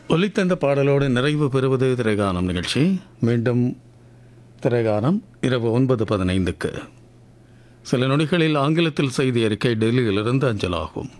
ஒலித்தந்த பாடலோடு நிறைவு பெறுவது திரைகானம் நிகழ்ச்சி. மீண்டும் திரைகானம் இரவு 9:15க்கு. சில நொடிகளில் ஆங்கிலத்தில் செய்தி அறிக்கை டெல்லியிலிருந்து அஞ்சலாகும்.